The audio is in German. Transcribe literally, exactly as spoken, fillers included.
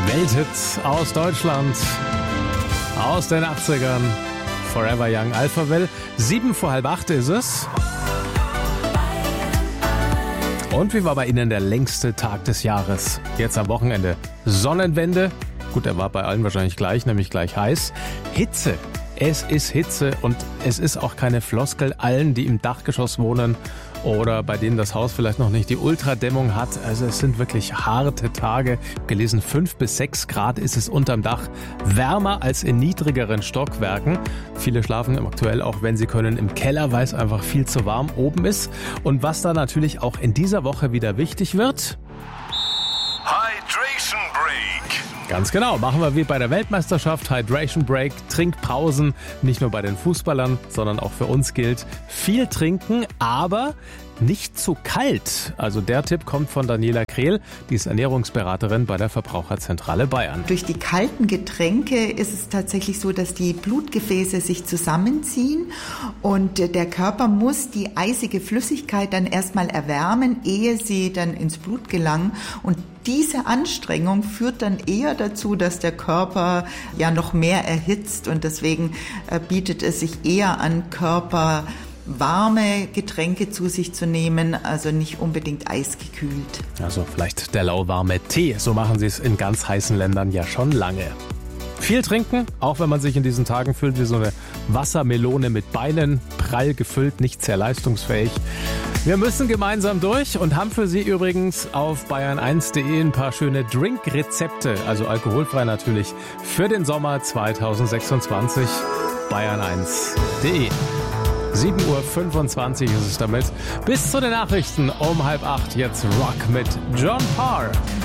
Welthit aus Deutschland, aus den achtzigern. Forever Young, Alphaville. Sieben vor halb acht ist es. Und wie war bei Ihnen der längste Tag des Jahres? Jetzt am Wochenende. Sonnenwende. Gut, er war bei allen wahrscheinlich gleich, nämlich gleich heiß. Hitze. Es ist Hitze und es ist auch keine Floskel allen, die im Dachgeschoss wohnen oder bei denen das Haus vielleicht noch nicht die Ultradämmung hat. Also es sind wirklich harte Tage. Gelesen, fünf bis sechs Grad ist es unterm Dach. Wärmer als in niedrigeren Stockwerken. Viele schlafen aktuell auch, wenn sie können, im Keller, weil es einfach viel zu warm oben ist. Und was da natürlich auch in dieser Woche wieder wichtig wird: Hydration Break. Ganz genau, machen wir wie bei der Weltmeisterschaft, Hydration Break, Trinkpausen, nicht nur bei den Fußballern, sondern auch für uns gilt, viel trinken, aber nicht zu kalt. Also der Tipp kommt von Daniela Krehl, die ist Ernährungsberaterin bei der Verbraucherzentrale Bayern. Durch die kalten Getränke ist es tatsächlich so, dass die Blutgefäße sich zusammenziehen und der Körper muss die eisige Flüssigkeit dann erstmal erwärmen, ehe sie dann ins Blut gelangen, und diese Anstrengung führt dann eher dazu, dass der Körper ja noch mehr erhitzt, und deswegen äh, bietet es sich eher an, Körper warme Getränke zu sich zu nehmen, also nicht unbedingt eisgekühlt. Also vielleicht der lauwarme Tee, so machen sie es in ganz heißen Ländern ja schon lange. Viel trinken, auch wenn man sich in diesen Tagen fühlt wie so eine Wassermelone mit Beinen, prall gefüllt, nicht sehr leistungsfähig. Wir müssen gemeinsam durch und haben für Sie übrigens auf bayern eins punkt de ein paar schöne Drinkrezepte, also alkoholfrei natürlich, für den Sommer zweitausendsechsundzwanzig. bayern eins punkt de. sieben Uhr fünfundzwanzig ist es damit. Bis zu den Nachrichten um halb acht. Jetzt Rock mit John Parr.